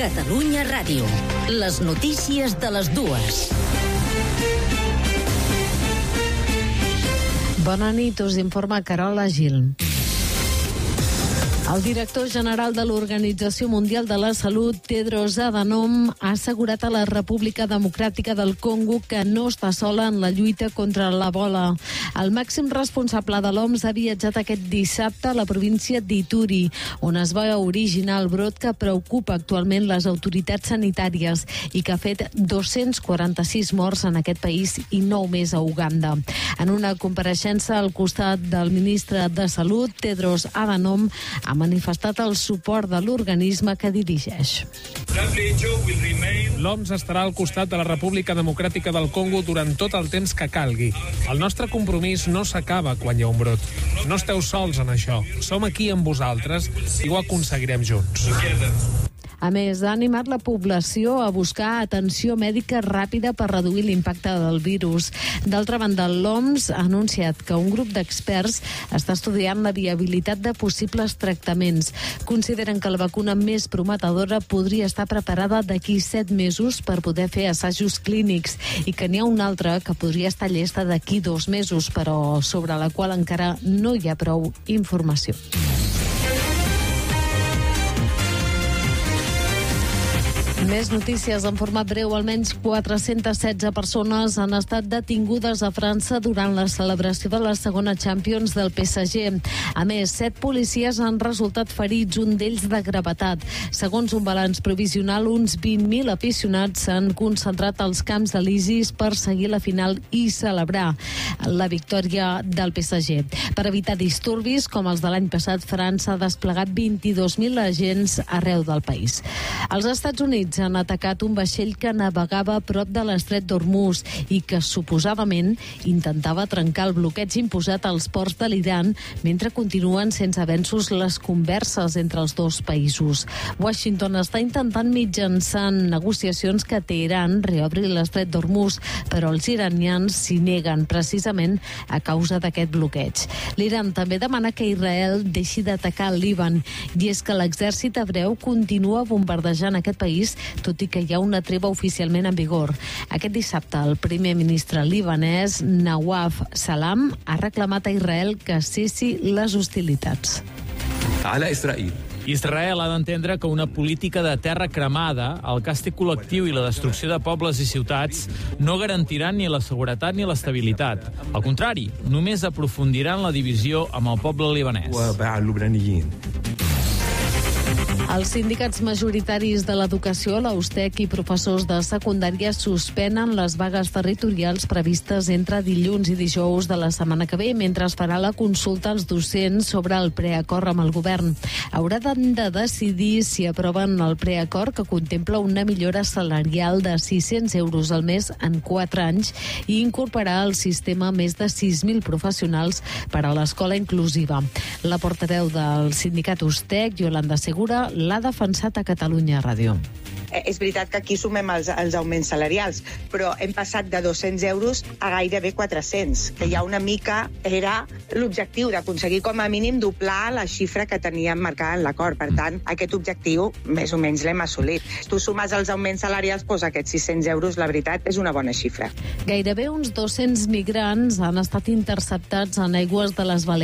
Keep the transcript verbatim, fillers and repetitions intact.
Catalunya Ràdio. Les notícies de les dues. Bona nit, us informa Carola Gil. El director general de l'Organització Mundial de la Salut, Tedros Adhanom, ha assegurat a la República Democràtica del Congo que no està sola en la lluita contra l'Ebola. El màxim responsable de l'O M S ha viatjat aquest dissabte a la província d'Ituri, on es va originar el brot que preocupa actualment les autoritats sanitàries i que ha fet dos-cents quaranta-sis morts en aquest país i nou més a Uganda. En una compareixença al costat del ministre de Salut, Tedros Adhanom ha manifestat el suport de l'organisme que dirigeix. L'O M S estarà al costat de la República Democràtica del Congo durant tot el temps que calgui. El nostre compromís no s'acaba quan hi ha un brot. No esteu sols en això. Som aquí amb vosaltres i ho aconseguirem junts. A més, ha animat la població a buscar atenció mèdica ràpida per reduir l'impacte del virus. D'altra banda, l'O M S ha anunciat que un grup d'experts està estudiant la viabilitat de possibles tractaments. Consideren que la vacuna més prometedora podria estar preparada d'aquí set mesos per poder fer assajos clínics i que n'hi ha una altra que podria estar llesta d'aquí dos mesos, però sobre la qual encara no hi ha prou informació. Més notícies en format breu. Almenys quatre-centes setze persones han estat detingudes a França durant la celebració de la segona Champions del P S G. A més, set policies han resultat ferits, un d'ells de gravetat. Segons un balanç provisional, uns vint mil aficionats s'han concentrat als Camps Elisis per seguir la final i celebrar la victòria del P S G. Per evitar disturbis, com els de l'any passat, França ha desplegat vint-i-dos mil agents arreu del país. Els Estats Units han atacat un vaixell que navegava a prop de l'estret d'Hormuz i que suposadament intentava trencar el bloqueig imposat als ports de l'Iran mentre continuen sense avenços les converses entre els dos països. Washington està intentant mitjançant negociacions que Teheran reobri l'estret d'Hormuz, però els iranians s'hi neguen precisament a causa d'aquest bloqueig. L'Iran també demana que Israel deixi d'atacar el Líban, i és que l'exèrcit hebreu continua bombardejant aquest país, tot i que hi ha una treva oficialment en vigor. Aquest dissabte, el primer ministre libanès, Nawaf Salam, ha reclamat a Israel que cessi les hostilitats. Israel ha d'entendre que una política de terra cremada, el càstig col·lectiu i la destrucció de pobles i ciutats no garantiran ni la seguretat ni l'estabilitat. Al contrari, només aprofundiran la divisió amb el poble libanès. Els sindicats majoritaris de l'educació, la USTEC i professors de secundària suspenen les vagues territorials previstes entre dilluns i dijous de la setmana que ve, mentre es farà la consulta als docents sobre el preacord amb el govern. Hauran de decidir si aproven el preacord, que contempla una millora salarial de sis-cents euros al mes en quatre anys i incorporar al sistema més de sis mil professionals per a l'escola inclusiva. La portaveu del sindicat USTEC, Yolanda Segura, l'ha defensat a Catalunya Ràdio. És veritat que aquí sumem els, els augments salarials, però hem passat de dos-cents euros a gairebé quatre-cents, que ja una mica era l'objectiu d'aconseguir com a mínim doblar la xifra que teníem marcada en l'acord. Per tant, aquest objectiu més o menys l'hem assolit. Si tu sumes els augments salarials, doncs aquests sis-cents euros, la veritat, és una bona xifra. Gairebé uns dos-cents migrants han estat interceptats en aigües de les Balears